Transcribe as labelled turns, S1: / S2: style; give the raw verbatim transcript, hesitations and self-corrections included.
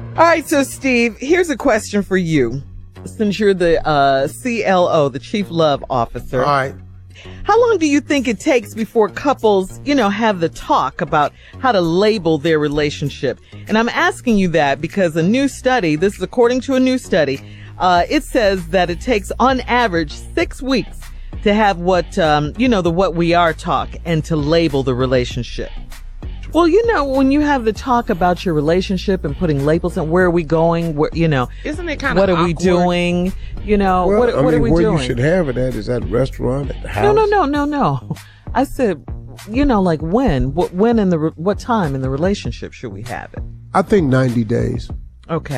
S1: All right, so Steve, here's a question for you. Since you're the uh, C L O, the Chief Love Officer.
S2: All right.
S1: How long do you think it takes before couples, you know, have the talk about how to label their relationship? And I'm asking you that because a new study, this is according to a new study, uh, it says that it takes on average six weeks to have what, um, you know, the what we are talk and to label the relationship. Well, you know, when you have the talk about your relationship and putting labels on where are we going, where, you know,
S3: isn't it kind of
S1: what are
S3: awkward?
S1: we doing? You know,
S2: Well,
S1: what,
S2: I
S1: what
S2: mean,
S1: are we
S2: where
S1: doing?
S2: you should have it at is at a restaurant, at the house.
S1: No, no, no, no, no. I said, you know, like when, what, when in the, re- what time in the relationship should we have it?
S2: I think ninety days.
S1: Okay.